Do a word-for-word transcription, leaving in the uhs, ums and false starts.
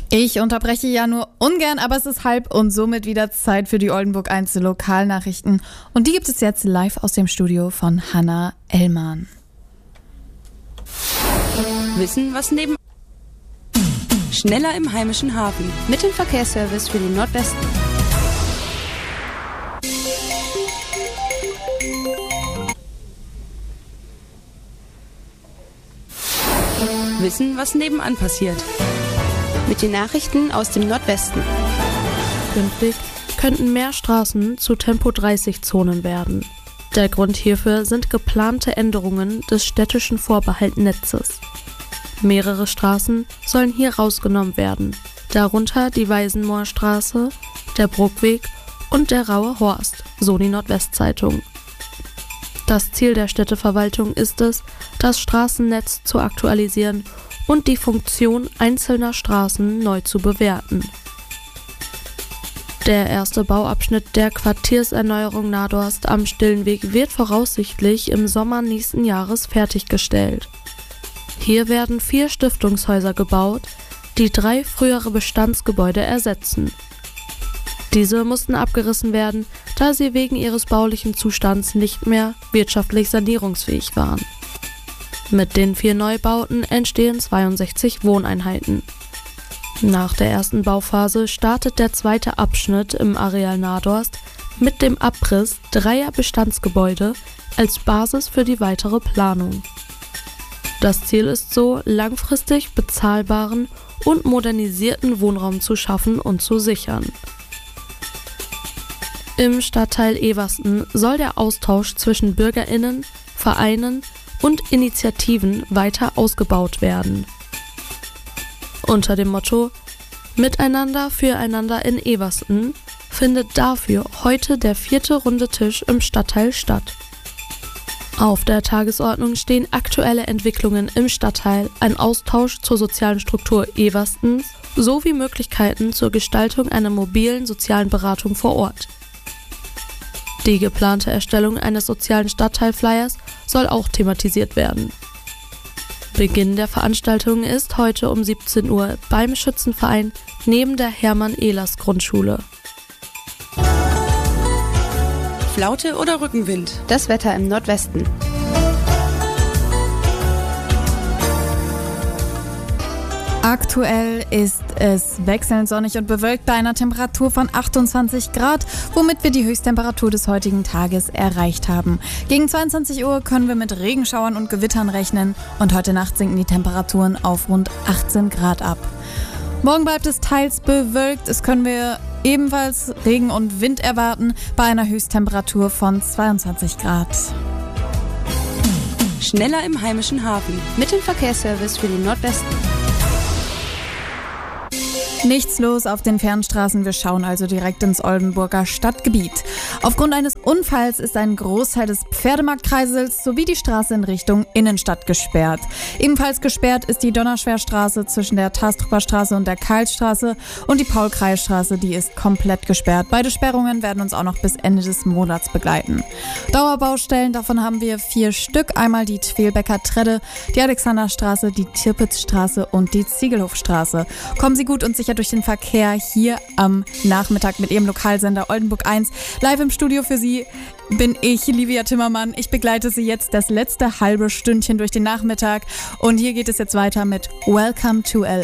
Ich unterbreche ja nur ungern, aber es ist halb und somit wieder Zeit für die Oldenburg eins Lokalnachrichten. Und die gibt es jetzt live aus dem Studio von Hanna Ellmann. Wissen, was neben... Schneller im heimischen Hafen. Mit dem Verkehrsservice für den Nordwesten. Wissen, was nebenan passiert. Mit den Nachrichten aus dem Nordwesten. Künftig könnten mehr Straßen zu Tempo dreißig Zonen werden. Der Grund hierfür sind geplante Änderungen des städtischen Vorbehaltnetzes. Mehrere Straßen sollen hier rausgenommen werden, darunter die Weisenmoorstraße, der Bruckweg und der Raue Horst, so die Nordwestzeitung. Das Ziel der Städteverwaltung ist es, das Straßennetz zu aktualisieren und die Funktion einzelner Straßen neu zu bewerten. Der erste Bauabschnitt der Quartierserneuerung Nadorst am Stillenweg wird voraussichtlich im Sommer nächsten Jahres fertiggestellt. Hier werden vier Stiftungshäuser gebaut, die drei frühere Bestandsgebäude ersetzen. Diese mussten abgerissen werden, da sie wegen ihres baulichen Zustands nicht mehr wirtschaftlich sanierungsfähig waren. Mit den vier Neubauten entstehen zweiundsechzig Wohneinheiten. Nach der ersten Bauphase startet der zweite Abschnitt im Areal Nadorst mit dem Abriss dreier Bestandsgebäude als Basis für die weitere Planung. Das Ziel ist so, langfristig bezahlbaren und modernisierten Wohnraum zu schaffen und zu sichern. Im Stadtteil Eversten soll der Austausch zwischen BürgerInnen, Vereinen und Initiativen weiter ausgebaut werden. Unter dem Motto Miteinander füreinander in Eversten findet dafür heute der vierte runde Tisch im Stadtteil statt. Auf der Tagesordnung stehen aktuelle Entwicklungen im Stadtteil, ein Austausch zur sozialen Struktur Everstens sowie Möglichkeiten zur Gestaltung einer mobilen sozialen Beratung vor Ort. Die geplante Erstellung eines sozialen Stadtteilflyers soll auch thematisiert werden. Beginn der Veranstaltung ist heute um siebzehn Uhr beim Schützenverein neben der Hermann-Ehlers-Grundschule. Flaute oder Rückenwind? Das Wetter im Nordwesten. Aktuell ist es wechselnd sonnig und bewölkt bei einer Temperatur von achtundzwanzig Grad, womit wir die Höchsttemperatur des heutigen Tages erreicht haben. Gegen zweiundzwanzig Uhr können wir mit Regenschauern und Gewittern rechnen und heute Nacht sinken die Temperaturen auf rund achtzehn Grad ab. Morgen bleibt es teils bewölkt, es können wir ebenfalls Regen und Wind erwarten bei einer Höchsttemperatur von zweiundzwanzig Grad. Schneller im heimischen Hafen. Mit dem Verkehrsservice für den Nordwesten. Nichts los auf den Fernstraßen, wir schauen also direkt ins Oldenburger Stadtgebiet. Aufgrund eines Unfalls ist ein Großteil des Pferdemarktkreisels sowie die Straße in Richtung Innenstadt gesperrt. Ebenfalls gesperrt ist die Donnerschwerstraße zwischen der Tastruper Straße und der Karlstraße und die Paul-Kreis-Straße, die ist komplett gesperrt. Beide Sperrungen werden uns auch noch bis Ende des Monats begleiten. Dauerbaustellen, davon haben wir vier Stück. Einmal die Twelbecker Tredde, die Alexanderstraße, die Tirpitzstraße und die Ziegelhofstraße. Kommen Sie gut und sicher durch den Verkehr hier am Nachmittag mit Ihrem Lokalsender Oldenburg eins. Live im Studio für Sie bin ich, Livia Timmermann. Ich begleite Sie jetzt das letzte halbe Stündchen durch den Nachmittag und hier geht es jetzt weiter mit Welcome to L